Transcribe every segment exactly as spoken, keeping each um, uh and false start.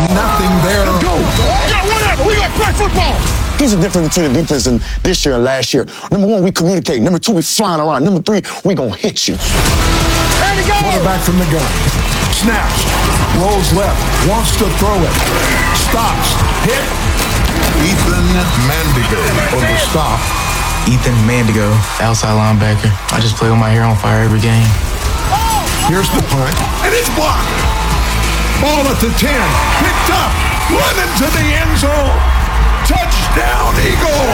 nothing there. Let's go. Yeah, whatever. We got to play football. Here's the difference between the defense and this year and last year. Number one, we communicate. Number two, we flying around. Number three, we gonna hit you. There we go. Quarterback from the gun. Snaps. Rolls left. Wants to throw it. Stops. Hit. Ethan Mandigo on the stop. Ethan Mandigo, outside linebacker. I just play with my hair on fire every game. Here's the punt. And it's blocked. Ball at the ten. Picked up. Running to the end zone. Touchdown, Eagle!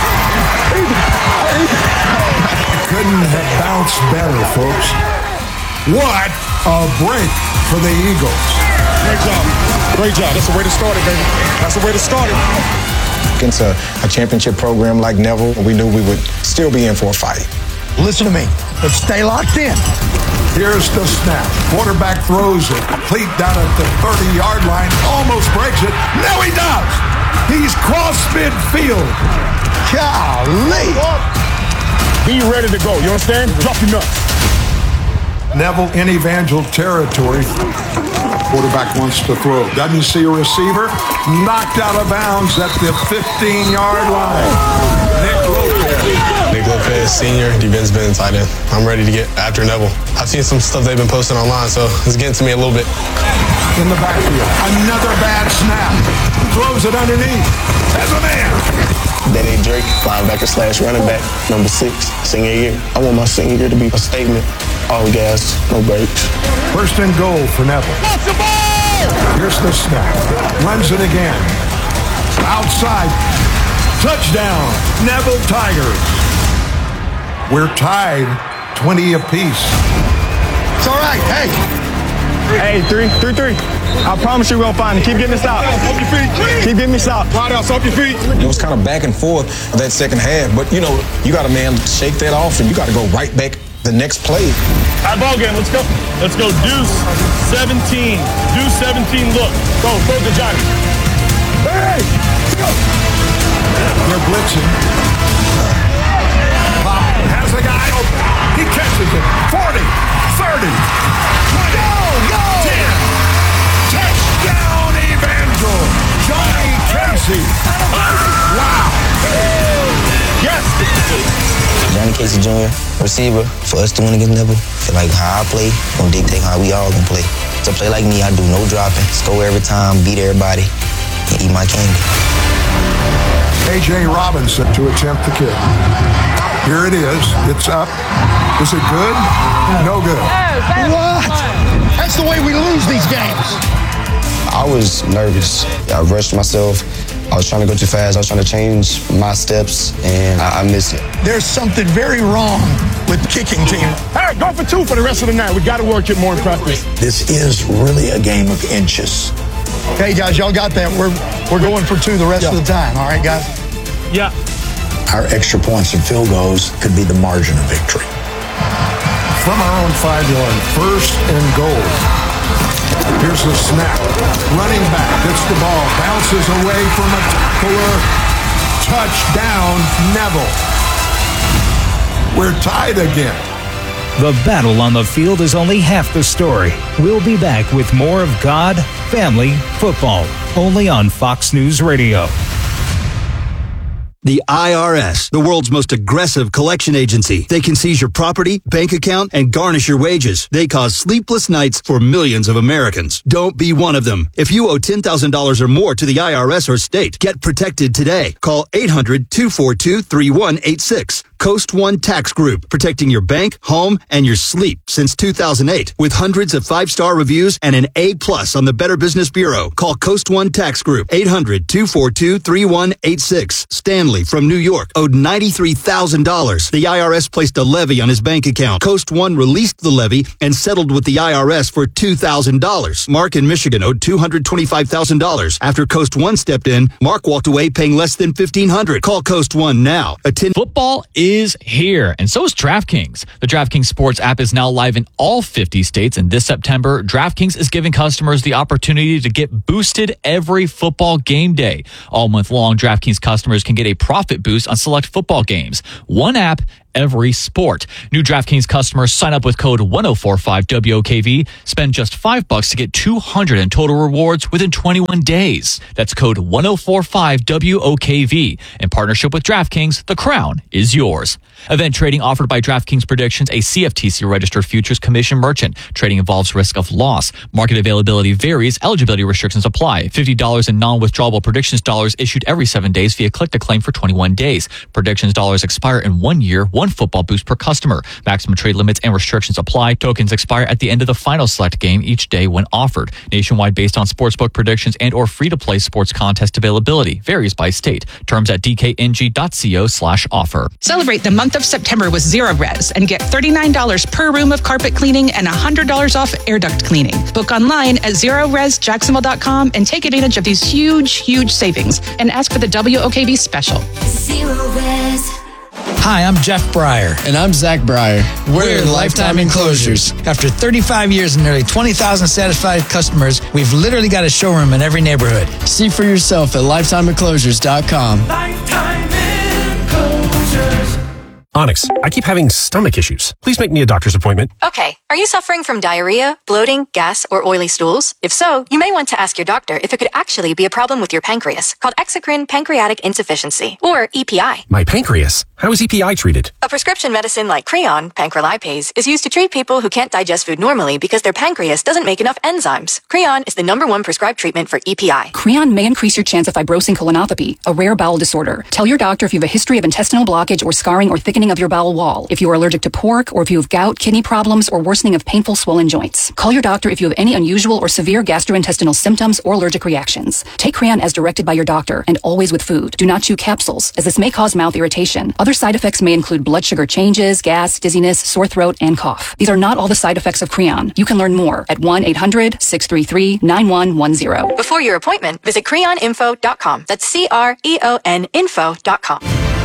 Couldn't have bounced better, folks. What a break for the Eagles. Great job. Great job. That's the way to start it, baby. That's the way to start it. Against a, a championship program like Neville, we knew we would still be in for a fight. Listen to me. Let's stay locked in. Here's the snap. Quarterback throws it. Complete down at the thirty-yard line. Almost breaks it. Now he does. He's crossed midfield. Golly. Be ready to go. You understand? Drop your nuts. Neville in Evangel territory. Quarterback wants to throw. Doesn't see a receiver. Knocked out of bounds at the fifteen-yard line. Nick Lopez. Nick Lopez, senior, defense been tight end. I'm ready to get after Neville. I've seen some stuff they've been posting online, so it's getting to me a little bit. In the backfield. Another bad snap. Throws it underneath. As a man. Danny Drake, linebacker slash running back, number six, senior year. I want my senior year to be a statement. All gas, no brakes. First and goal for Neville. Here's the snap. Runs it again. Outside. Touchdown. Neville Tigers. We're tied twenty apiece. It's all right. Hey. Hey, three, three, three. I promise you we're gonna find it. Keep getting us out. Off your feet. Keep getting us out. Wide out, off your feet. It was kind of back and forth that second half, but you know, you got to man shake that off, and you got to go right back the next play. High ball game. Let's go. Let's go. Deuce seventeen. Deuce seventeen. Look. Go. Go to Johnny. Hey! Go! They're blitzing. Pop has a guy open. He catches it. forty, thirty, twenty, go, go. ten. Touchdown, Evangel. Johnny Casey. Wow. Yes. Johnny Casey Junior, receiver. For us to win against Neville, feel like how I play gonna dictate how we all gonna play. To play like me, I do no dropping, score every time, beat everybody, and eat my candy. A J Robinson to attempt the kick. Here it is. It's up. Is it good? No good. What? That's the way we lose these games. I was nervous. I rushed myself. I was trying to go too fast. I was trying to change my steps, and I, I missed it. There's something very wrong with the kicking team. Hey, go for two for the rest of the night. We got to work it more in practice. This is really a game of inches. Hey, guys, y'all got that. We're we're going for two the rest yeah. of the time. All right, guys? Yeah. Our extra points and field goals could be the margin of victory. From our own five-yard, first and goal. Here's the snap. Running back gets the ball. Bounces away from a tackler. Touchdown, Neville. We're tied again. The battle on the field is only half the story. We'll be back with more of God, Family, Football, only on Fox News Radio. The I R S, the world's most aggressive collection agency. They can seize your property, bank account, and garnish your wages. They cause sleepless nights for millions of Americans. Don't be one of them. If you owe ten thousand dollars or more to the I R S or state, get protected today. Call eight hundred, two four two, three one eight six. Coast One Tax Group, protecting your bank, home, and your sleep since two thousand eight. With hundreds of five-star reviews and an A plus on the Better Business Bureau. Call Coast One Tax Group, eight hundred, two four two, three one eight six. Stanley from New York owed ninety-three thousand dollars. The I R S placed a levy on his bank account. Coast One released the levy and settled with the I R S for two thousand dollars. Mark in Michigan owed two hundred twenty-five thousand dollars. After Coast One stepped in, Mark walked away paying less than fifteen hundred dollars. Call Coast One now. Attend- Football is here, and so is DraftKings. The DraftKings Sports app is now live in all fifty states, and this September, DraftKings is giving customers the opportunity to get boosted every football game day. All month long, DraftKings customers can get a profit boost on select football games. One app, every sport. New DraftKings customers sign up with code one oh four five W O K V. Spend just five bucks to get two hundred in total rewards within twenty-one days. That's code one oh four five W O K V. In partnership with DraftKings, the crown is yours. Event trading offered by DraftKings Predictions, a C F T C registered futures commission merchant. Trading involves risk of loss. Market availability varies. Eligibility restrictions apply. fifty dollars in non-withdrawable predictions dollars issued every seven days via click-to-claim for twenty-one days. Predictions dollars expire in one year, one football boost per customer. Maximum trade limits and restrictions apply. Tokens expire at the end of the final select game each day when offered. Nationwide based on sportsbook predictions and or free-to-play sports contest availability. Varies by state. Terms at d k n g dot co slash offer. Celebrate the month of September with Zero Res and get thirty-nine dollars per room of carpet cleaning and one hundred dollars off air duct cleaning. Book online at zero res jacksonville dot com and take advantage of these huge, huge savings and ask for the W O K V special. Zero Res. Hi, I'm Jeff Breyer. And I'm Zach Breyer. We're, We're Lifetime Enclosures. After thirty-five years and nearly twenty thousand satisfied customers, we've literally got a showroom in every neighborhood. See for yourself at lifetime enclosures dot com. Lifetime Enclosures. Onyx, I keep having stomach issues. Please make me a doctor's appointment. Okay, are you suffering from diarrhea, bloating, gas, or oily stools? If so, you may want to ask your doctor if it could actually be a problem with your pancreas, called exocrine pancreatic insufficiency, or E P I. My pancreas? How is E P I treated? A prescription medicine like Creon, pancrelipase, is used to treat people who can't digest food normally because their pancreas doesn't make enough enzymes. Creon is the number one prescribed treatment for E P I. Creon may increase your chance of fibrosing colonopathy, a rare bowel disorder. Tell your doctor if you have a history of intestinal blockage or scarring or thickening of your bowel wall, if you are allergic to pork, or if you have gout, kidney problems, or worsening of painful swollen joints. Call your doctor if you have any unusual or severe gastrointestinal symptoms or allergic reactions. Take Creon as directed by your doctor and always with food. Do not chew capsules, as this may cause mouth irritation. Other side effects may include blood sugar changes, gas, dizziness, sore throat, and cough. These are not all the side effects of Creon. You can learn more at one eight hundred six three three nine one one zero. Before your appointment, visit creon info dot com. That's C R E O N info dot com.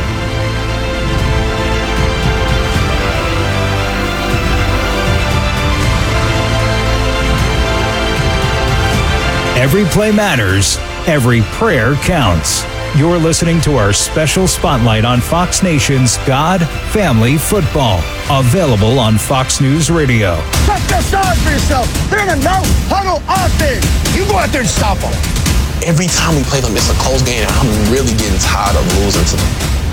Every play matters. Every prayer counts. You're listening to our special spotlight on Fox Nation's God, Family, Football. Available on Fox News Radio. Take the stars for yourself. They're in a no-huddle offense. You go out there and stop them. Every time we play them, it's a close game, and I'm really getting tired of losing to them.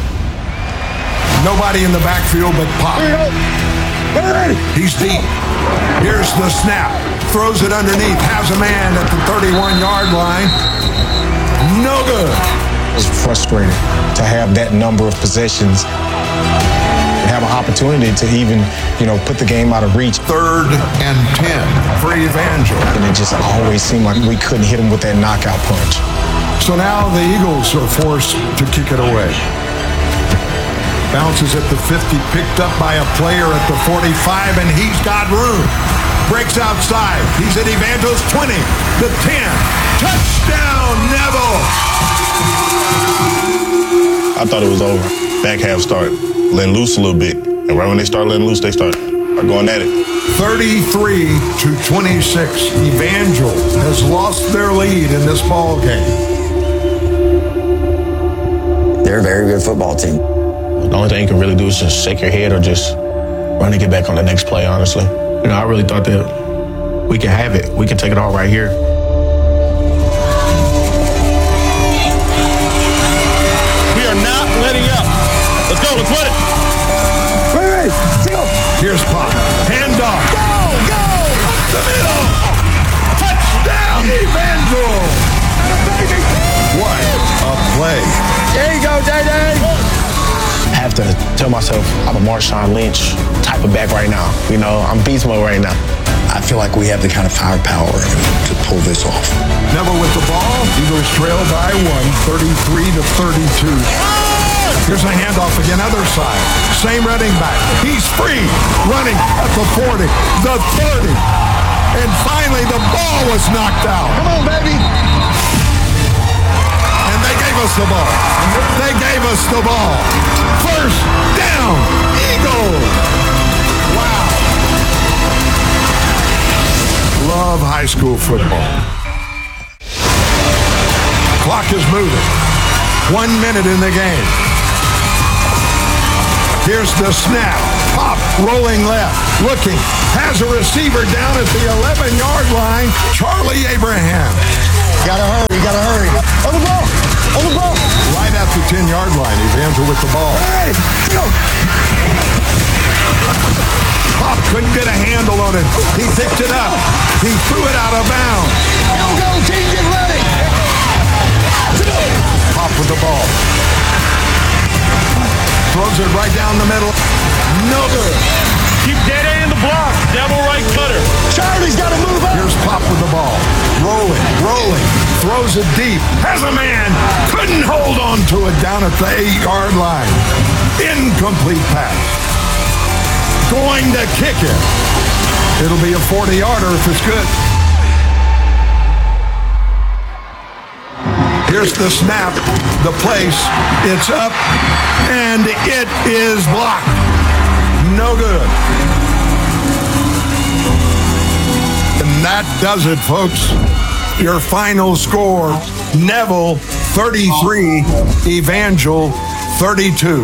Nobody in the backfield but Pop. He's deep. Here's the snap. Throws it underneath. Has a man at the thirty-one-yard line. No good. It was frustrating to have that number of possessions, have an opportunity to even, you know, put the game out of reach. Third and ten for Evangel. And it just always seemed like we couldn't hit him with that knockout punch. So now the Eagles are forced to kick it away. Bounces at the fifty, picked up by a player at the forty-five, and he's got room. Breaks outside. He's at Evangel's twenty, the ten. Touchdown, Neville! I thought it was over. Back half started letting loose a little bit. And right when they start letting loose, they start going at it. thirty-three to twenty-six. Evangel has lost their lead in this ball game. They're a very good football team. The only thing you can really do is just shake your head or just run and get back on the next play, honestly. You know, I really thought that we can have it. We can take it all right here. We are not letting up. Let's go. Let's let it. Wait, wait. Go. Here's Pop. Hand off. Go, go. The middle. Touchdown, Evangel. What a play. There you go, Day-Day. I have to tell myself I'm a Marshawn Lynch type of back right now. You know, I'm beast mode right now. I feel like we have the kind of firepower to pull this off. Neville with the ball. Eagles trail by one, thirty-three to thirty-two. Here's a handoff again, other side. Same running back. He's free, running at the forty, the thirty. And finally, the ball was knocked out. Come on, baby. They gave us the ball. They gave us the ball. First down, Eagles. Wow. Love high school football. Clock is moving. One minute in the game. Here's the snap. Pop, rolling left, looking, has a receiver down at the eleven-yard line. Charlie Abraham. Gotta hurry, gotta hurry. On the ball, on the ball. Right at the ten-yard line, Evangel with the ball. Hey, go. Pop couldn't get a handle on it. He picked it up. He threw it out of bounds. Go, go, team, get ready. Pop with the ball. Throws it right down the middle. No good. Keep dead A in the block. Double right cutter. Charlie's got to move up. Here's Pop with the ball. Rolling, rolling. Throws it deep. Has a man. Couldn't hold on to it down at the eight-yard line. Incomplete pass. Going to kick it. It'll be a forty-yarder if it's good. Here's the snap, the place, it's up, and it is blocked. No good. And that does it, folks. Your final score, Neville thirty-three, Evangel thirty-two.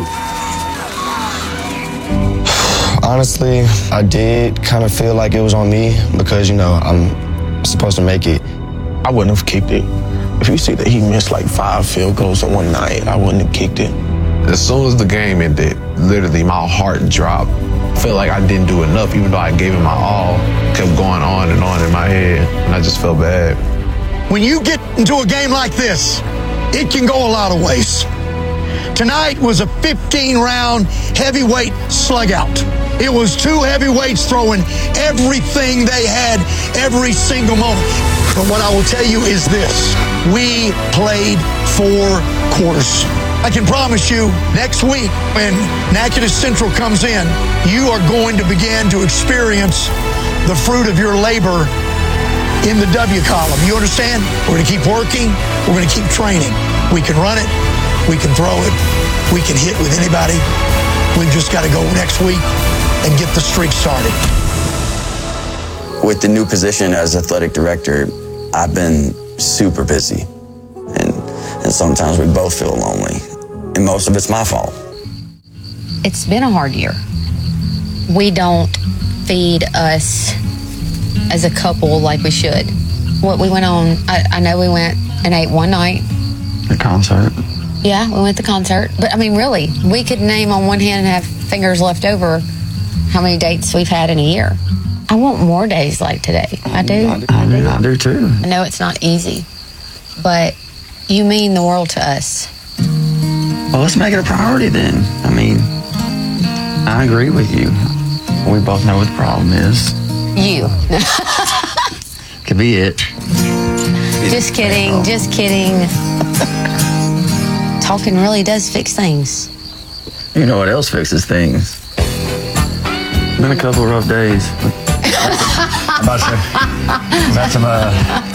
Honestly, I did kind of feel like it was on me because, you know, I'm supposed to make it. I wouldn't have kicked it. If you see that he missed like five field goals in one night, I wouldn't have kicked it. As soon as the game ended, literally my heart dropped. I felt like I didn't do enough, even though I gave it my all. Kept going on and on in my head, and I just felt bad. When you get into a game like this, it can go a lot of ways. Tonight was a fifteen-round heavyweight slugout. It was two heavyweights throwing everything they had every single moment. But what I will tell you is this. We played four quarters. I can promise you, next week, when Natchitoches Central comes in, you are going to begin to experience the fruit of your labor in the W column. You understand? We're going to keep working. We're going to keep training. We can run it. We can throw it. We can hit with anybody. We've just got to go next week and get the streak started. With the new position as athletic director, I've been super busy. And, and sometimes we both feel lonely. And most of it's my fault. It's been a hard year. We don't feed us as a couple like we should. What we went on, I, I know we went and ate one night. The concert. Yeah, we went to the concert. But I mean, really, we could name on one hand and have fingers left over how many dates we've had in a year. I want more days like today. I do. I do, I do, I do too. I know it's not easy, but you mean the world to us. Well, let's make it a priority then. I mean, I agree with you. We both know what the problem is. You. Could be it. Just kidding, just kidding. Talking really does fix things. You know what else fixes things? Been a couple of rough days. About some, about some, uh...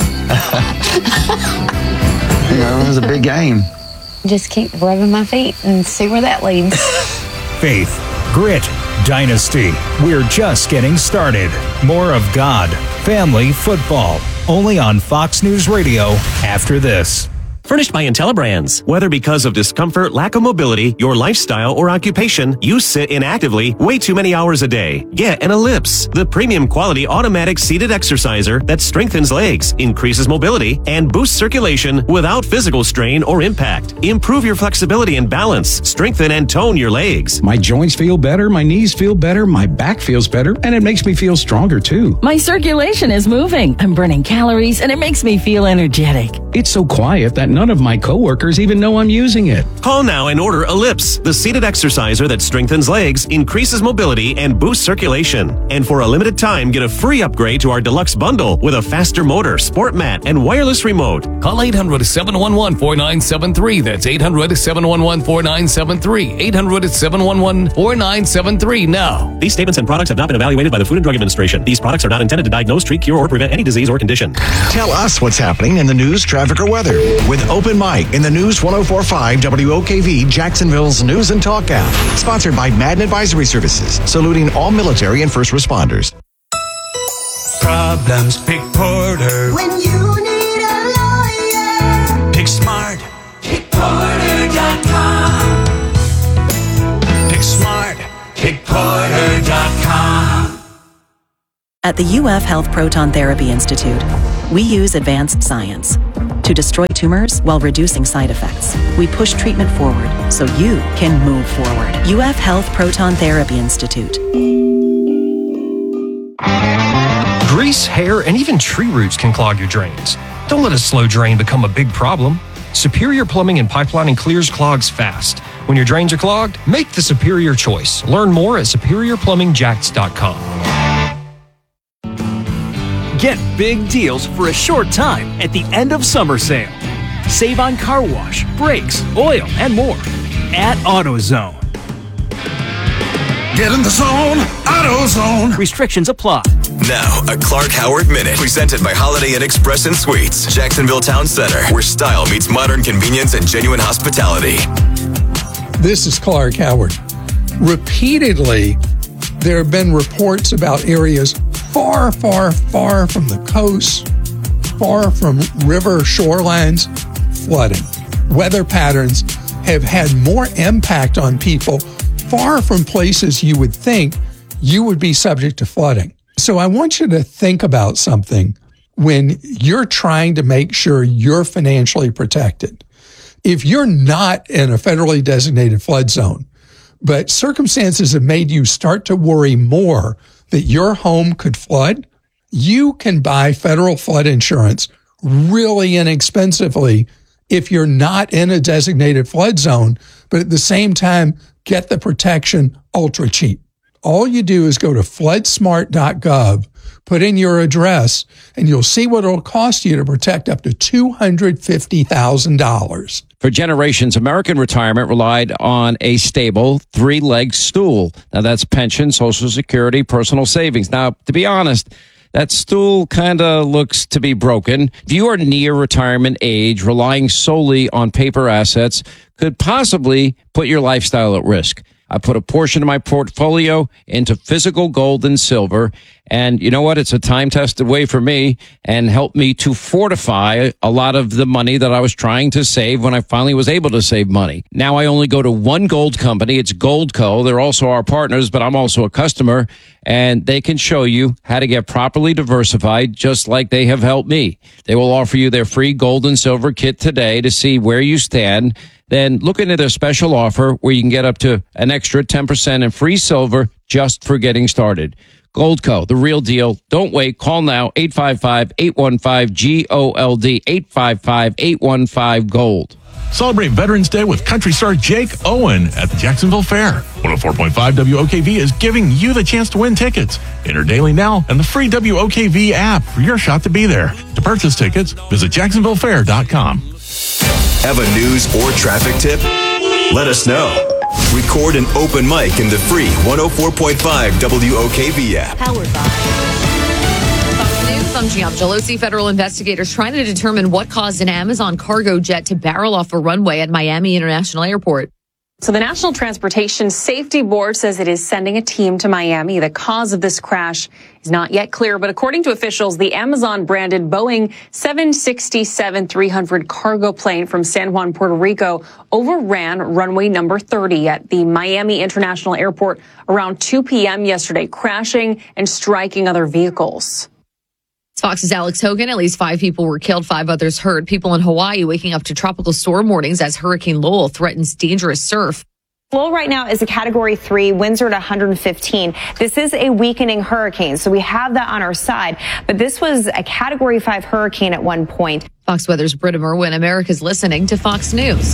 you know, it was a big game. Just keep rubbing my feet and see where that leads. Faith, grit, dynasty. We're just getting started. More of God, family, football. Only on Fox News Radio after this. Furnished by IntelliBrands. Whether because of discomfort, lack of mobility, your lifestyle, or occupation, you sit inactively way too many hours a day. Get an Ellipse, the premium quality automatic seated exerciser that strengthens legs, increases mobility, and boosts circulation without physical strain or impact. Improve your flexibility and balance, strengthen and tone your legs. My joints feel better, my knees feel better, my back feels better, and it makes me feel stronger too. My circulation is moving. I'm burning calories, and it makes me feel energetic. It's so quiet that none of my coworkers even know I'm using it. Call now and order Ellipse, the seated exerciser that strengthens legs, increases mobility, and boosts circulation. And for a limited time, get a free upgrade to our deluxe bundle with a faster motor, sport mat, and wireless remote. Call eight hundred, seven one one, four nine seven three. That's eight hundred, seven one one, four nine seven three. eight hundred, seven one one, four nine seven three now. These statements and products have not been evaluated by the Food and Drug Administration. These products are not intended to diagnose, treat, cure, or prevent any disease or condition. Tell us what's happening in the news, traffic, or weather with Open Mike in the News one oh four point five W O K V Jacksonville's News and Talk app. Sponsored by Madden Advisory Services, saluting all military and first responders. Problems, pick Porter. When you need a lawyer, pick smart. pick porter dot com. Pick smart. At the U F Health Proton Therapy Institute, we use advanced science to destroy tumors while reducing side effects. We push treatment forward so you can move forward. U F Health Proton Therapy Institute. Grease, hair, and even tree roots can clog your drains. Don't let a slow drain become a big problem. Superior Plumbing and Pipelining clears clogs fast. When your drains are clogged, make the superior choice. Learn more at superior plumbing jacks dot com. Get big deals for a short time at the end of summer sale. Save on car wash, brakes, oil, and more at AutoZone. Get in the zone, AutoZone. Restrictions apply. Now, a Clark Howard Minute, presented by Holiday Inn Express and Suites, Jacksonville Town Center, where style meets modern convenience and genuine hospitality. This is Clark Howard. Repeatedly, there have been reports about areas far, far, far from the coast, far from river shorelines, flooding. Weather patterns have had more impact on people far from places you would think you would be subject to flooding. So I want you to think about something when you're trying to make sure you're financially protected. If you're not in a federally designated flood zone, but circumstances have made you start to worry more that your home could flood, you can buy federal flood insurance really inexpensively if you're not in a designated flood zone, but at the same time, get the protection ultra cheap. All you do is go to flood smart dot gov, put in your address, and you'll see what it'll cost you to protect up to two hundred fifty thousand dollars. For generations, American retirement relied on a stable three-legged stool. Now, that's pension, Social Security, personal savings. Now, to be honest, that stool kind of looks to be broken. If you are near retirement age, relying solely on paper assets could possibly put your lifestyle at risk. I put a portion of my portfolio into physical gold and silver. And you know what? It's a time-tested way for me and helped me to fortify a lot of the money that I was trying to save when I finally was able to save money. Now I only go to one gold company. It's Goldco. They're also our partners, but I'm also a customer. And they can show you how to get properly diversified, just like they have helped me. They will offer you their free gold and silver kit today to see where you stand. Then look into their special offer where you can get up to an extra ten percent in free silver just for getting started. Goldco, the real deal. Don't wait. Call now, eight five five, eight one five, G O L D, eight five five, eight one five, GOLD. Celebrate Veterans Day with country star Jake Owen at the Jacksonville Fair. one oh four point five W O K V is giving you the chance to win tickets. Enter daily now and the free W O K V app for your shot to be there. To purchase tickets, visit jacksonville fair dot com. Have a news or traffic tip? Let us know. Record an open mic in the free one oh four point five W O K V app. Powered by Fox News. I'm Giam Gelosi. Federal investigators trying to determine what caused an Amazon cargo jet to barrel off a runway at Miami International Airport. So the National Transportation Safety Board says it is sending a team to Miami. The cause of this crash is not yet clear, but according to officials, the Amazon-branded Boeing seven sixty-seven three hundred cargo plane from San Juan, Puerto Rico, overran runway number thirty at the Miami International Airport around two p.m. yesterday, crashing and striking other vehicles. Fox's Alex Hogan. At least five people were killed, five others hurt. People in Hawaii waking up to tropical storm warnings as Hurricane Lowell threatens dangerous surf. Lowell right now is a category three, winds are at one hundred fifteen. This is a weakening hurricane, so we have that on our side. But this was a category five hurricane at one point. Fox Weather's Britta Merwin. America's listening to Fox News.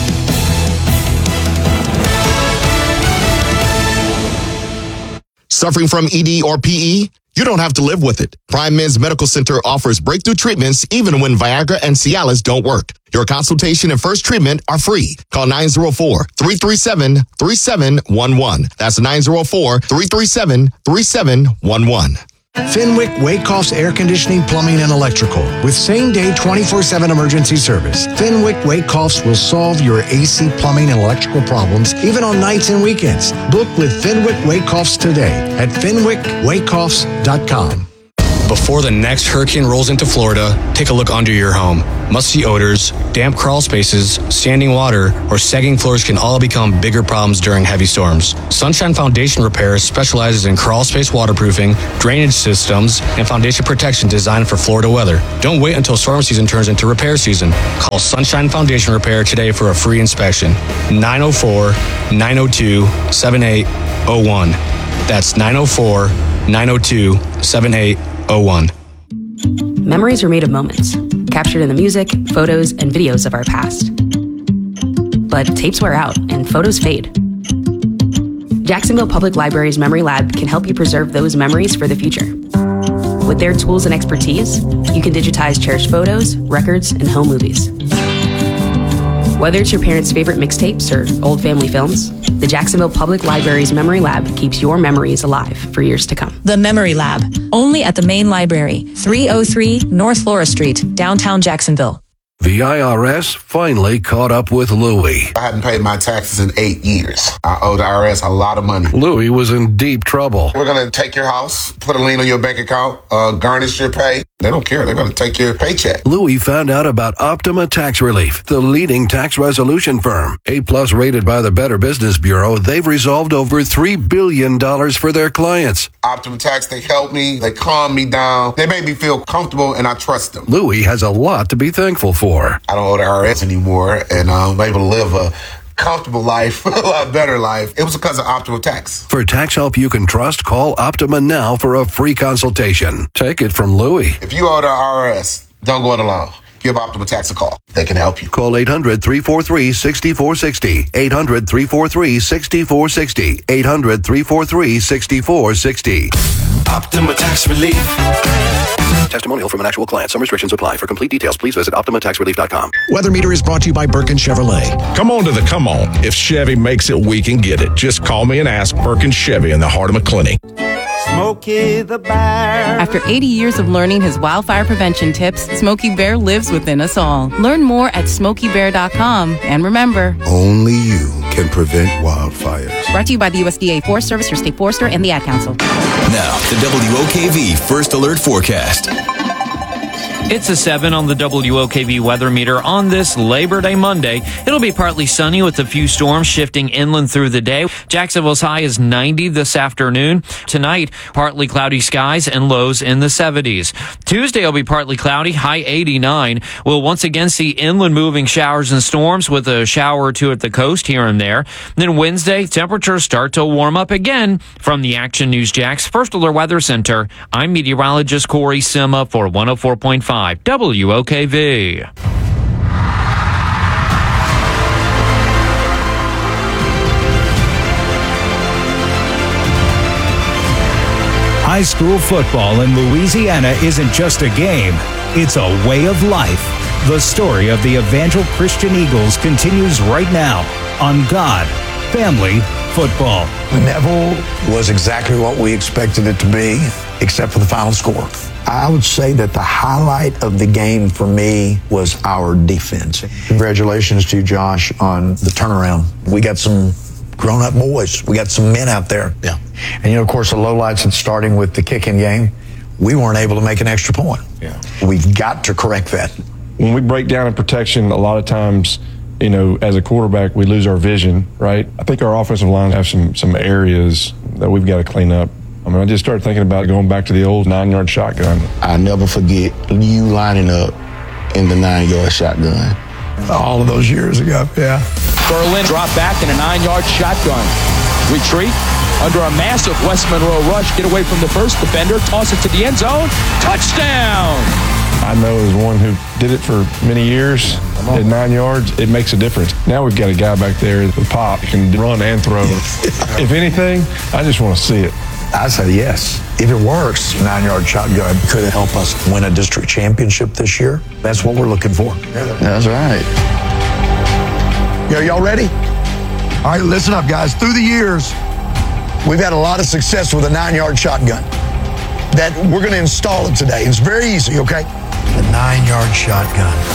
Suffering from E D or P E? You don't have to live with it. Prime Men's Medical Center offers breakthrough treatments even when Viagra and Cialis don't work. Your consultation and first treatment are free. Call nine oh four, three three seven, three seven one one. That's nine oh four, three three seven, three seven one one. Fenwick Wakehoff's Air Conditioning, Plumbing, and Electrical with same-day twenty-four seven emergency service. Fenwick Wakehoffs will solve your A C plumbing and electrical problems even on nights and weekends. Book with Fenwick Wakehoffs today at fenwick wakehoffs dot com. before the next hurricane rolls into Florida, take a look under your home. Musty odors, damp crawl spaces, standing water, or sagging floors can all become bigger problems during heavy storms. Sunshine Foundation Repair specializes in crawl space waterproofing, drainage systems, and foundation protection designed for Florida weather. Don't wait until storm season turns into repair season. Call Sunshine Foundation Repair today for a free inspection. nine oh four, nine oh two, seven eight oh one. That's nine oh four, nine oh two, seven eight oh one. Memories are made of moments, captured in the music, photos, and videos of our past. But tapes wear out and photos fade. Jacksonville Public Library's Memory Lab can help you preserve those memories for the future. With their tools and expertise, you can digitize cherished photos, records, and home movies. Whether it's your parents' favorite mixtapes or old family films, the Jacksonville Public Library's Memory Lab keeps your memories alive for years to come. The Memory Lab, only at the main library, three oh three North Flora Street, downtown Jacksonville. The I R S finally caught up with Louie. I hadn't paid my taxes in eight years. I owe the I R S a lot of money. Louie was in deep trouble. We're going to take your house, put a lien on your bank account, uh, garnish your pay. They don't care. They're going to take your paycheck. Louie found out about Optima Tax Relief, the leading tax resolution firm. A-plus rated by the Better Business Bureau, they've resolved over three billion dollars for their clients. Optima Tax, they help me. They calm me down. They make me feel comfortable, and I trust them. Louie has a lot to be thankful for. I don't owe the I R S anymore, and I'm able to live a comfortable life, a lot better life. It was because of Optima Tax. For tax help you can trust, call Optima now for a free consultation. Take it from Louie. If you owe the I R S, don't go it alone. Give Optima Tax a call. They can help you. Call eight hundred, three four three, six four six zero. eight hundred, three four three, six four six zero. eight hundred, three four three, six four six zero. Optima Tax Relief. Testimonial from an actual client. Some restrictions apply. For complete details, please visit Optima Tax Relief dot com. Weather Meter is brought to you by Birkin Chevrolet. Come on to the come on. If Chevy makes it, we can get it. Just call me and ask. Birkin Chevy in the heart of McClenny. Smokey the Bear. After eighty years of learning his wildfire prevention tips, Smokey Bear lives within us all. Learn more at smokey bear dot com. And remember, only you can prevent wildfires. Brought to you by the U S D A Forest Service, your state forester, and the Ad Council. Now, the W O K V First Alert Forecast. It's a seven on the W O K V weather meter on this Labor Day Monday. It'll be partly sunny with a few storms shifting inland through the day. Jacksonville's high is ninety this afternoon. Tonight, partly cloudy skies and lows in the seventies. Tuesday will be partly cloudy, high eighty-nine. We'll once again see inland moving showers and storms with a shower or two at the coast here and there. Then Wednesday, temperatures start to warm up again. From the Action News Jax First Alert Weather Center, I'm meteorologist Corey Sima for one oh four point five. W O K V. High school football in Louisiana isn't just a game, it's a way of life. The story of the Evangel Christian Eagles continues right now on God, Family, Football. Neville was exactly what we expected it to be, except for the final score. I would say that the highlight of the game for me was our defense. Congratulations to Josh on the turnaround. We got some grown-up boys. We got some men out there. Yeah. And, you know, of course, the lowlights in starting with the kicking game, we weren't able to make an extra point. Yeah. We've got to correct that. When we break down in protection, a lot of times, you know, as a quarterback, we lose our vision, right? I think our offensive line have some some areas that we've got to clean up. I mean, I just started thinking about going back to the old nine-yard shotgun. I'll never forget you lining up in the nine-yard shotgun. All of those years ago, yeah. Berlin drop back in a nine-yard shotgun. Retreat under a massive West Monroe rush. Get away from the first defender. Toss it to the end zone. Touchdown! I know as one who did it for many years, at nine yards, it makes a difference. Now we've got a guy back there with pop, can run and throw. If anything, I just want to see it. I say yes. If it works, nine-yard shotgun could help us win a district championship this year. That's what we're looking for. That's right. Yo, y'all ready? All right, listen up, guys. Through the years, we've had a lot of success with a nine-yard shotgun. That we're going to install it today. It's very easy, okay? The nine-yard shotgun.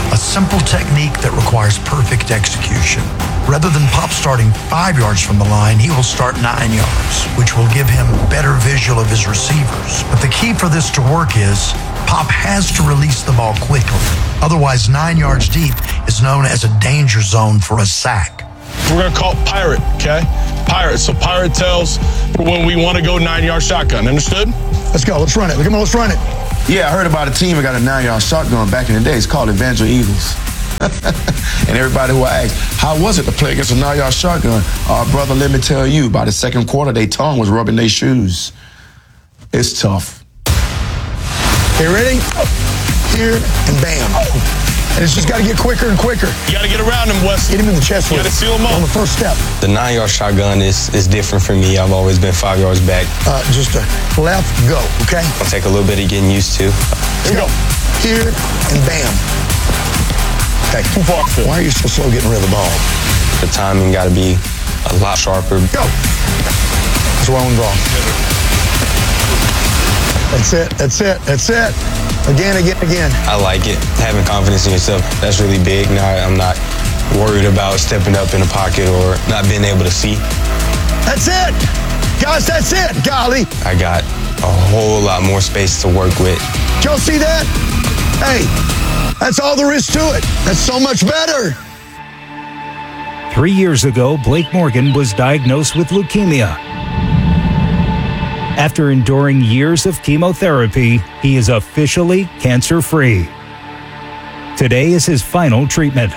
a simple technique that requires perfect execution. Rather than Pop starting five yards from the line, he will start nine yards, which will give him better visual of his receivers. But the key for this to work is Pop has to release the ball quickly. Otherwise, nine yards deep is known as a danger zone for a sack. We're going to call it Pirate, okay? Pirate. So Pirate tells when we want to go nine-yard shotgun. Understood? Let's go. Let's run it. Come on, let's run it. Yeah, I heard about a team that got a nine-yard shotgun back in the day. It's called Evangel Eagles. And everybody will ask, how was it to play against a nine-yard shotgun? Uh, brother, let me tell you, by the second quarter, their tongue was rubbing their shoes. It's tough. Okay, ready? Here and bam. And it's just got to get quicker and quicker. You got to get around him, Wes. Get him in the chest. You got to seal him on off. the first step. The nine-yard shotgun is, is different for me. I've always been five yards back. Uh, just a left, go, okay? It'll take a little bit of getting used to. Here we go. Here and bam. Okay. Too far. Why are you so slow getting rid of the ball? The timing got to be a lot sharper. Go. That's wrong and wrong. That's it. That's it. That's it. Again, again, again. I like it. Having confidence in yourself, that's really big. Now I'm not worried about stepping up in the pocket or not being able to see. That's it. Guys, that's it. Golly. I got a whole lot more space to work with. Did y'all see that? Hey, that's all there is to it. That's so much better. Three years ago, Blake Morgan was diagnosed with leukemia. After enduring years of chemotherapy, he is officially cancer-free. Today is his final treatment.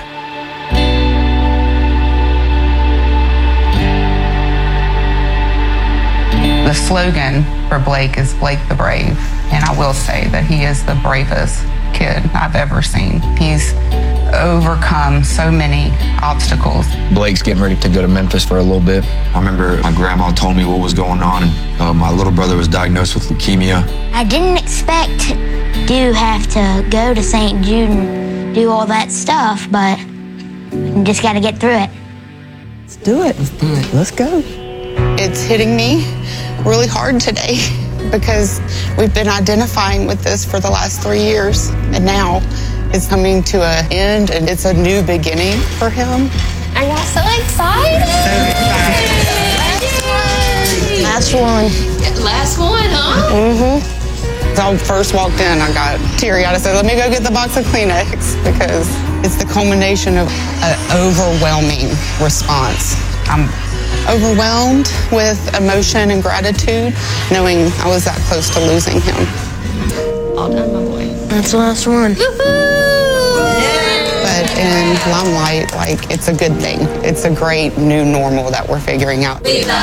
The slogan for Blake is Blake the Brave, and I will say that he is the bravest kid I've ever seen. He's overcome so many obstacles. Blake's getting ready to go to Memphis for a little bit. I remember my grandma told me what was going on, and uh, my little brother was diagnosed with leukemia. I didn't expect to have to go to Saint Jude and do all that stuff, but you just got to get through it. Let's do it. Let's do it. Let's go. It's hitting me really hard today because we've been identifying with this for the last three years, and now it's coming to an end, and it's a new beginning for him. I got so excited. Last one. Last one, huh? Mm-hmm. When I first walked in, I got teary-eyed. I said, let me go get the box of Kleenex, because it's the culmination of an overwhelming response. I'm overwhelmed with emotion and gratitude, knowing I was that close to losing him. All done, my boy. That's the last one. But in Limelight, like, it's a good thing. It's a great new normal that we're figuring out.